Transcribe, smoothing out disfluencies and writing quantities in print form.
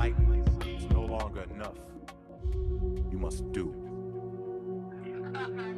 Sight is no longer enough. You must do.